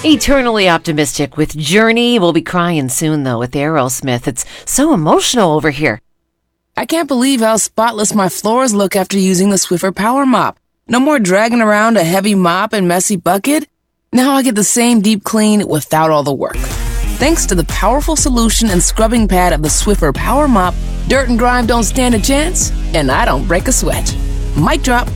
Eternally optimistic with Journey. We'll be crying soon, though, with Aerosmith. It's so emotional over here. I can't believe how spotless my floors look after using the Swiffer Power Mop. No more dragging around a heavy mop and messy bucket. Now I get the same deep clean without all the work. Thanks to the powerful solution and scrubbing pad of the Swiffer Power Mop, dirt and grime don't stand a chance, and I don't break a sweat. Mic drop.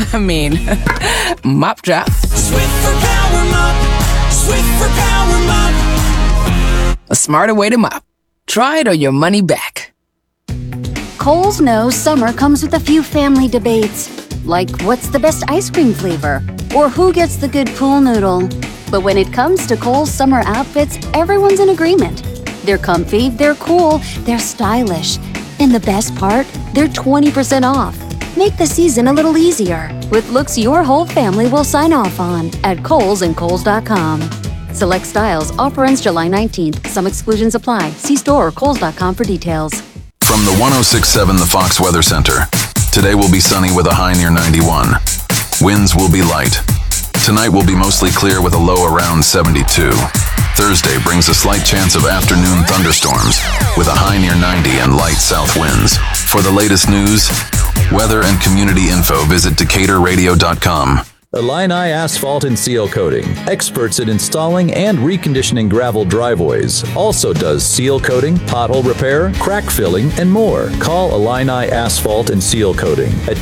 Mop drop. Swiffer Power Mop. Swiffer Power Mop. A smarter way to mop. Try it or your money back. Kohl's knows summer comes with a few family debates, like what's the best ice cream flavor, or who gets the good pool noodle. But when it comes to Kohl's summer outfits, everyone's in agreement. They're comfy, they're cool, they're stylish. And the best part, they're 20% off. Make the season a little easier with looks your whole family will sign off on at Kohl's and Kohls.com. Select styles. Offer ends July 19th. Some exclusions apply. See store or Kohls.com for details. From the 106.7 The Fox Weather Center. Today will be sunny with a high near 91. Winds will be light. Tonight will be mostly clear with a low around 72. Thursday brings a slight chance of afternoon thunderstorms with a high near 90 and light south winds. For the latest news, weather, and community info, visit DecaturRadio.com. Illini Asphalt and Seal Coating, experts at installing and reconditioning gravel driveways. Also does seal coating, pothole repair, crack filling, and more. Call Illini Asphalt and Seal Coating at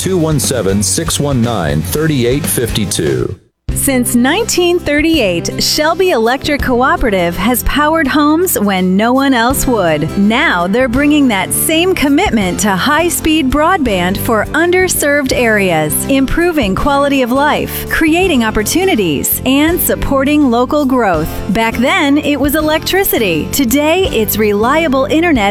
217-619-3852. Since 1938, Shelby Electric Cooperative has powered homes when no one else would. Now they're bringing that same commitment to high-speed broadband for underserved areas, improving quality of life, creating opportunities, and supporting local growth. Back then, it was electricity. Today, it's reliable internet